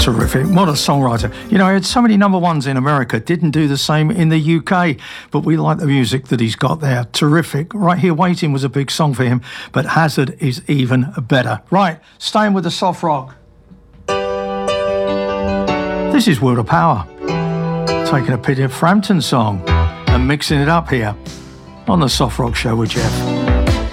Terrific. What a songwriter. You know, he had so many number ones in America, didn't do the same in the UK, but we like the music that he's got there. Terrific. Right Here Waiting was a big song for him, but Hazard is even better. Right, staying with the soft rock. This is Will to Power, taking a Peter Frampton song and mixing it up here on the Soft Rock Show with Jeff.